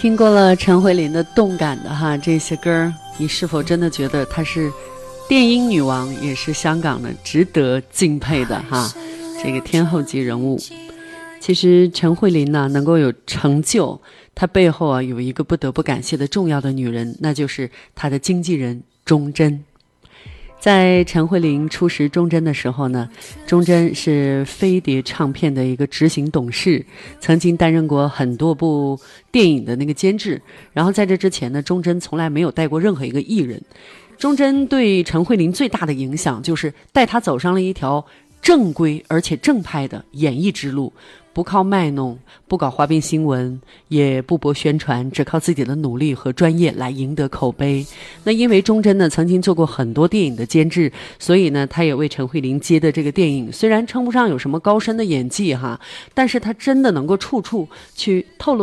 听过了陈慧琳的动感的哈这些歌，你是否真的觉得她是电音女王，也是香港的值得敬佩的哈这个天后级人物？其实陈慧琳呢能够有成就，她背后啊有一个不得不感谢的重要的女人，那就是她的经纪人钟珍。在陈慧琳初识钟珍的时候呢，钟珍是飞碟唱片的一个执行董事，曾经担任过很多部电影的那个监制。然后在这之前呢，钟珍从来没有带过任何一个艺人。钟珍对陈慧琳最大的影响就是带她走上了一条正规而且正派的演艺之路，不靠卖弄，不搞花边新闻，也不博宣传，只靠自己的努力和专业来赢得口碑。那因为钟珍呢曾经做过很多电影的监制，所以呢他也为陈慧琳接的这个电影虽然称不上有什么高深的演技哈，但是他真的能够处处去透露